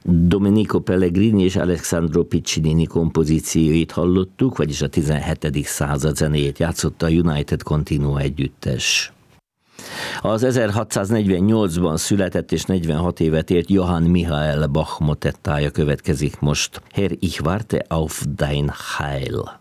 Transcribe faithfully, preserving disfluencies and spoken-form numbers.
Domenico Pellegrini és Alessandro Piccinini kompozícióit hallottuk, vagyis a tizenhetedik század zenéjét játszotta a United Continuo együttes. Az ezerhatszáznegyvennyolcban született és negyvenhat évet ért Johann Michael Bach motettája következik most. Herr, ich warte auf dein Heil.